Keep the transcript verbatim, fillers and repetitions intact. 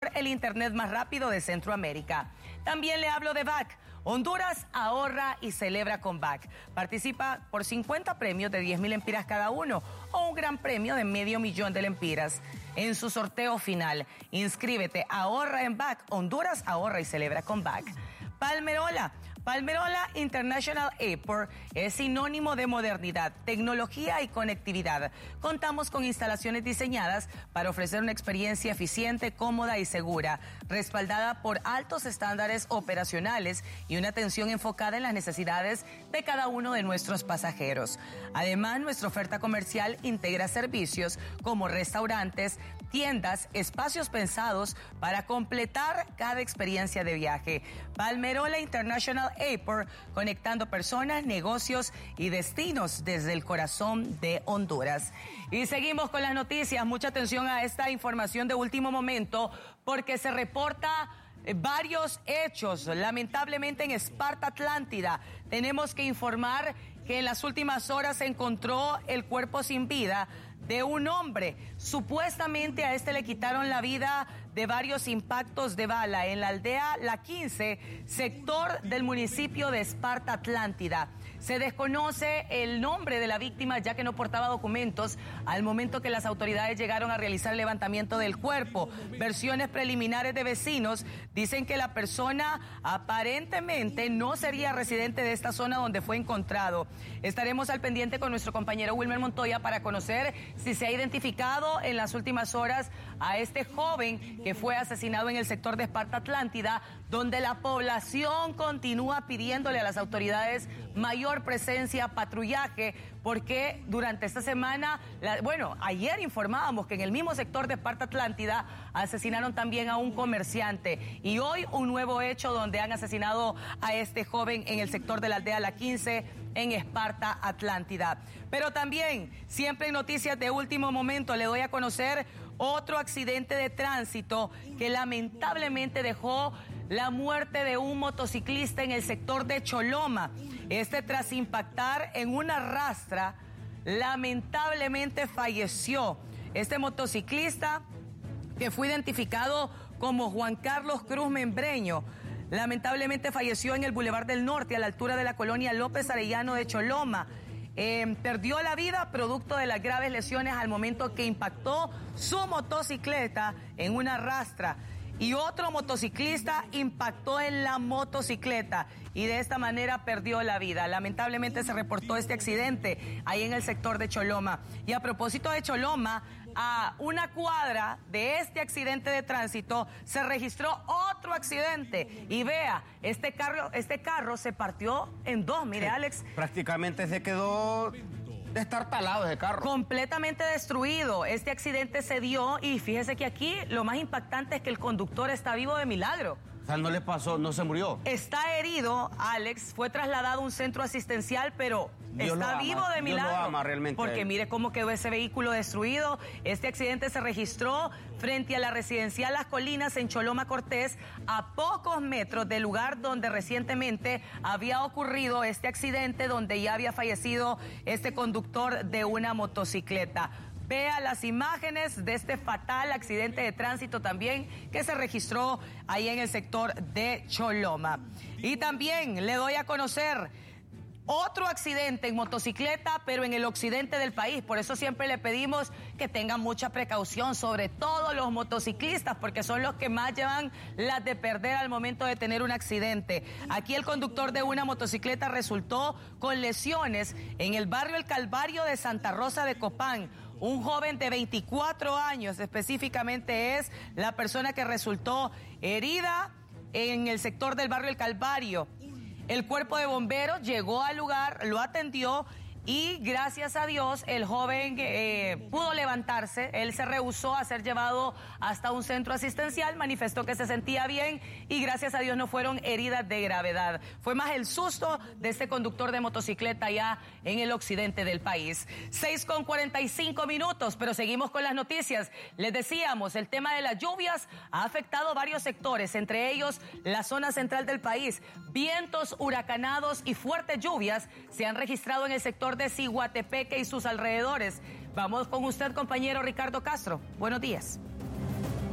por el internet más rápido de Centroamérica. También le hablo de B A C. Honduras ahorra y celebra con B A C. Participa por cincuenta premios de diez mil lempiras cada uno o un gran premio de medio millón de lempiras en su sorteo final. Inscríbete, ahorra en B A C. Honduras ahorra y celebra con B A C. Palmerola. Palmerola International Airport es sinónimo de modernidad, tecnología y conectividad. Contamos con instalaciones diseñadas para ofrecer una experiencia eficiente, cómoda y segura, respaldada por altos estándares operacionales y una atención enfocada en las necesidades de cada uno de nuestros pasajeros. Además, nuestra oferta comercial integra servicios como restaurantes, tiendas, espacios pensados para completar cada experiencia de viaje. Palmerola International Airport, conectando personas, negocios y destinos desde el corazón de Honduras. Y seguimos con las noticias. Mucha atención a esta información de último momento porque se reporta varios hechos, lamentablemente en Esparta Atlántida. Tenemos que informar que en las últimas horas se encontró el cuerpo sin vida de un hombre. Supuestamente a este le quitaron la vida de varios impactos de bala en la aldea La quince, sector del municipio de Esparta Atlántida. Se desconoce el nombre de la víctima ya que no portaba documentos al momento que las autoridades llegaron a realizar el levantamiento del cuerpo. Versiones preliminares de vecinos dicen que la persona aparentemente no sería residente de esta zona donde fue encontrado. Estaremos al pendiente con nuestro compañero Wilmer Montoya para conocer si se ha identificado en las últimas horas a este joven que fue asesinado en el sector de Esparta Atlántida, donde la población continúa pidiéndole a las autoridades mayor presencia, patrullaje, porque durante esta semana, la, bueno, ayer informábamos que en el mismo sector de Esparta Atlántida asesinaron también a un comerciante y hoy un nuevo hecho donde han asesinado a este joven en el sector de la aldea La quince en Esparta Atlántida. Pero también, siempre en noticias de último momento, le doy a conocer otro accidente de tránsito que lamentablemente dejó la muerte de un motociclista en el sector de Choloma. Este tras impactar en una rastra, lamentablemente falleció. Este motociclista, que fue identificado como Juan Carlos Cruz Membreño, lamentablemente falleció en el Boulevard del Norte, a la altura de la colonia López Arellano de Choloma. Eh, perdió la vida producto de las graves lesiones al momento que impactó su motocicleta en una rastra. Y otro motociclista impactó en la motocicleta y de esta manera perdió la vida. Lamentablemente se reportó este accidente ahí en el sector de Choloma. Y a propósito de Choloma, a una cuadra de este accidente de tránsito se registró otro accidente. Y vea, este carro, este carro se partió en dos. Mire, sí, Alex. Prácticamente se quedó destartalado ese carro. Completamente destruido. Este accidente se dio y fíjese que aquí lo más impactante es que el conductor está vivo de milagro. O sea, no le pasó, no se murió. Está herido, Alex, fue trasladado a un centro asistencial, pero Dios está vivo de milagro. Dios lo ama realmente. Porque mire cómo quedó ese vehículo destruido. Este accidente se registró frente a la residencial Las Colinas en Choloma Cortés, a pocos metros del lugar donde recientemente había ocurrido este accidente, donde ya había fallecido este conductor de una motocicleta. Vea las imágenes de este fatal accidente de tránsito también que se registró ahí en el sector de Choloma. Y también le doy a conocer otro accidente en motocicleta, pero en el occidente del país. Por eso siempre le pedimos que tengan mucha precaución, sobre todo los motociclistas, porque son los que más llevan las de perder al momento de tener un accidente. Aquí el conductor de una motocicleta resultó con lesiones en el barrio El Calvario de Santa Rosa de Copán. Un joven de veinticuatro años específicamente es la persona que resultó herida en el sector del barrio El Calvario. El cuerpo de bomberos llegó al lugar, lo atendió y gracias a Dios el joven eh, pudo levantarse. Él se rehusó a ser llevado hasta un centro asistencial, manifestó que se sentía bien y gracias a Dios no fueron heridas de gravedad. Fue más el susto de este conductor de motocicleta allá en el occidente del país. seis con cuarenta y cinco minutos, pero seguimos con las noticias. Les decíamos, el tema de las lluvias ha afectado varios sectores, entre ellos la zona central del país. Vientos huracanados y fuertes lluvias se han registrado en el sector de Ciguatepeque y sus alrededores. Vamos con usted, compañero Ricardo Castro. Buenos días.